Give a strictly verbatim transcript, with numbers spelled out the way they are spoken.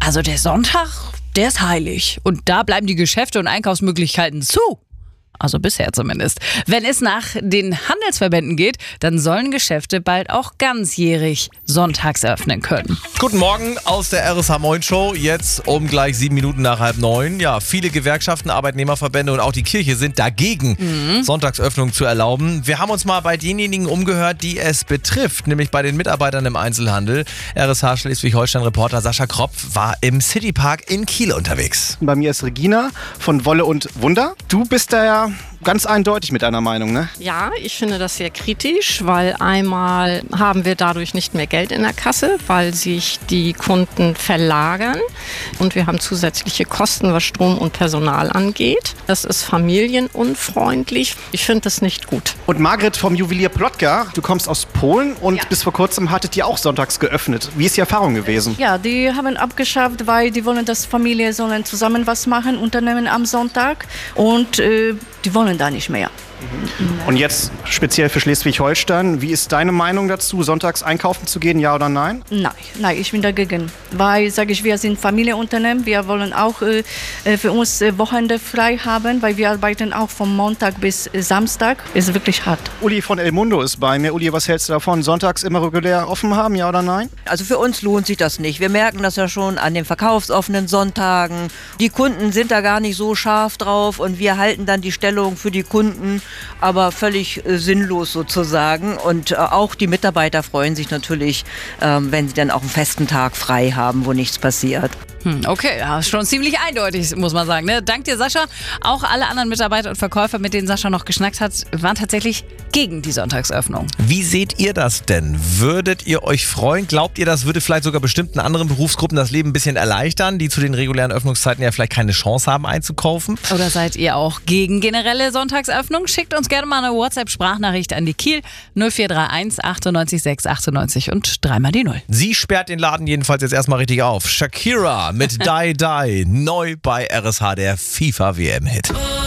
Also der Sonntag, der ist heilig. Und da bleiben die Geschäfte und Einkaufsmöglichkeiten zu. Also bisher zumindest. Wenn es nach den Handelsverbänden geht, dann sollen Geschäfte bald auch ganzjährig sonntags öffnen können. Guten Morgen aus der R S H Moin Show. Jetzt um gleich sieben Minuten nach halb neun. Ja, viele Gewerkschaften, Arbeitnehmerverbände und auch die Kirche sind dagegen, mhm. Sonntagsöffnung zu erlauben. Wir haben uns mal bei denjenigen umgehört, die es betrifft, nämlich bei den Mitarbeitern im Einzelhandel. R S H Schleswig-Holstein-Reporter Sascha Kropf war im Citypark in Kiel unterwegs. Bei mir ist Regina von Wolle und Wunder. Du bist da ja ganz eindeutig mit deiner Meinung, ne? Ja, ich finde das sehr kritisch, weil einmal haben wir dadurch nicht mehr Geld in der Kasse, weil sich die Kunden verlagern und wir haben zusätzliche Kosten, was Strom und Personal angeht. Das ist familienunfreundlich. Ich finde das nicht gut. Und Margret vom Juwelier Plotka, du kommst aus Polen und ja. bis vor kurzem hattet ihr auch sonntags geöffnet. Wie ist die Erfahrung gewesen? Ja, die haben abgeschafft, weil die wollen, dass Familien sollen zusammen was machen, Unternehmen am Sonntag und äh, die wollen da nicht mehr. Und jetzt speziell für Schleswig-Holstein, wie ist deine Meinung dazu, sonntags einkaufen zu gehen, ja oder nein? Nein, nein, ich bin dagegen, weil, sage ich, wir sind Familienunternehmen, wir wollen auch äh, für uns äh, Wochenende frei haben, weil wir arbeiten auch von Montag bis äh, Samstag, ist wirklich hart. Uli von El Mundo ist bei mir. Uli, was hältst du davon, sonntags immer regulär offen haben, ja oder nein? Also für uns lohnt sich das nicht. Wir merken das ja schon an den verkaufsoffenen Sonntagen. Die Kunden sind da gar nicht so scharf drauf und wir halten dann die Stellung für die Kunden, aber völlig äh, sinnlos sozusagen. Und äh, auch die Mitarbeiter freuen sich natürlich, äh, wenn sie dann auch einen festen Tag frei haben, wo nichts passiert. Hm, okay, ja, schon ziemlich eindeutig, muss man sagen. Ne? Dank dir, Sascha. Auch alle anderen Mitarbeiter und Verkäufer, mit denen Sascha noch geschnackt hat, waren tatsächlich gegen die Sonntagsöffnung. Wie seht ihr das denn? Würdet ihr euch freuen? Glaubt ihr, das würde vielleicht sogar bestimmten anderen Berufsgruppen das Leben ein bisschen erleichtern, die zu den regulären Öffnungszeiten ja vielleicht keine Chance haben einzukaufen? Oder seid ihr auch gegen generelle Sonntagsöffnung? Schickt uns gerne mal eine WhatsApp-Sprachnachricht an die Kiel null vier drei eins achtundneunzig sechs achtundneunzig und dreimal die Null. Sie sperrt den Laden jedenfalls jetzt erstmal richtig auf. Shakira mit Die Die, neu bei R S H, der FIFA-W M-Hit.